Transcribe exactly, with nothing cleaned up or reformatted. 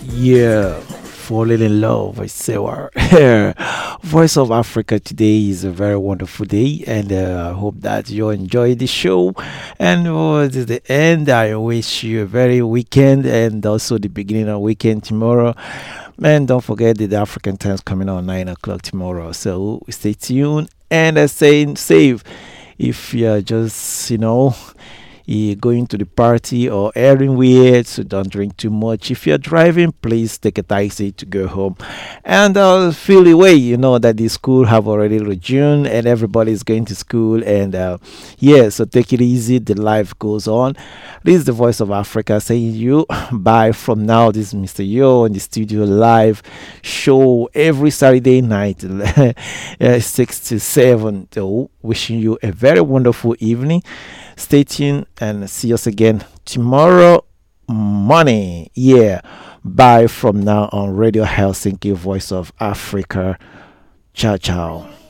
Yeah, falling in love, I say. Wow. Voice of Africa today is a very wonderful day, and uh, I hope that you enjoy the show. And uh, this is the end. I wish you a very weekend and also the beginning of weekend tomorrow. And don't forget that the African time's coming on nine o'clock tomorrow. So stay tuned and uh, stay safe. If you're just, you know, eh, going to the party or anywhere, so don't drink too much. If you're driving, please take a taxi to go home. And uh, feel the way, you know, that the school have already resumed and everybody is going to school. And uh, yeah, so take it easy. The life goes on. This is the Voice of Africa saying you bye from now. This is mister Yo in the studio live show every Saturday night, uh, six to seven. So wishing you a very wonderful evening. Stay tuned and see us again tomorrow morning. Yeah. Bye from now on Radio Helsinki, Voice of Africa. Ciao, ciao.